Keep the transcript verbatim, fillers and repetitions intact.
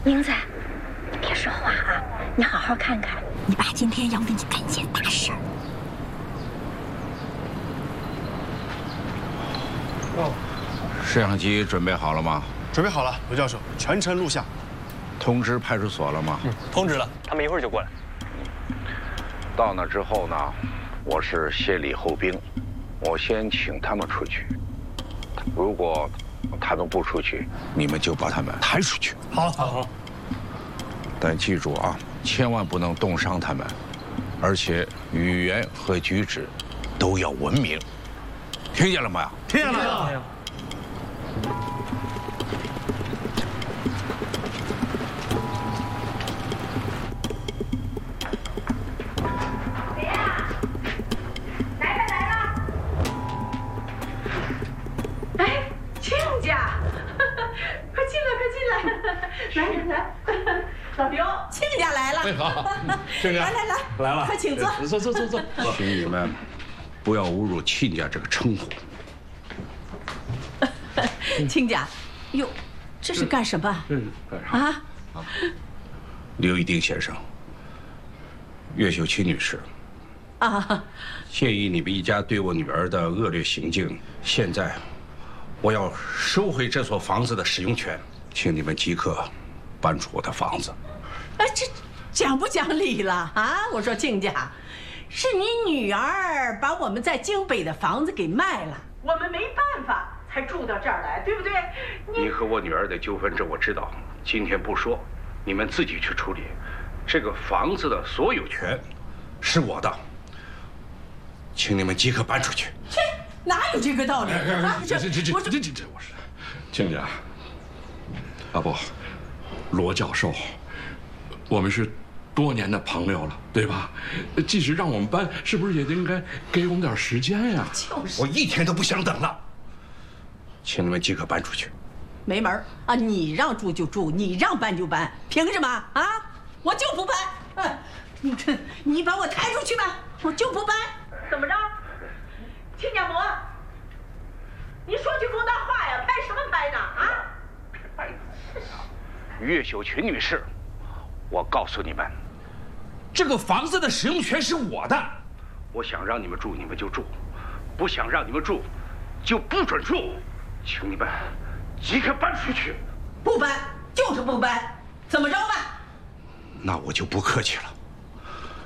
英子，你别说话啊，你好好看看，你爸今天要跟你干一件大事儿。 哦， 摄像机准备好了吗？ 准备好了，刘教授，全程录像。 通知派出所了吗？ 嗯，通知了，他们一会儿就过来。 到那之后呢，我是先礼后兵，我先请他们出去。如果他们不出去，你们就把他们抬出去。 好，好，好。 但记住啊，千万不能冻伤他们，而且语言和举止都要文明，听见了没有？ 听见了。 谁呀？来了来了！哎，亲家，快进来快进来！来来来，老刘，亲家来了。 哎好，亲家来来来来了， 快请坐。 坐坐坐坐。 请你们不要侮辱亲家这个称呼。 亲家，哟，这是干什么？ 嗯，干啥？ 啊？ 刘一丁先生，岳秀琴女士， 啊， 鉴于你们一家对我女儿的恶劣行径，现在我要收回这所房子的使用权，请你们即刻搬出我的房子。 哎，这讲不讲理了啊？我说亲家，是你女儿把我们在京北的房子给卖了，我们没办法才住到这儿来，对不对？ 你和我女儿的纠纷，这我知道，今天不说，你们自己去处理。这个房子的所有权是我的，请你们即刻搬出去。 切，哪有这个道理？ 这这这这这这这，我是，亲家，啊不，罗教授，我们是多年的朋友了，对吧？即使让我们搬，是不是也应该给我们点时间呀？ 就是， 我一天都不想等了，请你们即刻搬出去。 没门啊！你让住就住，你让搬就搬，凭什么啊？我就不搬！嗯，你这你把我抬出去吧，我就不搬。怎么着，亲家母？你说句公道话呀，搬什么搬呢？啊？ 岳秀群女士，我告诉你们，这个房子的使用权是我的，我想让你们住你们就住，不想让你们住就不准住，请你们即刻搬出去。 不搬就是不搬，怎么着吧？ 那我就不客气了。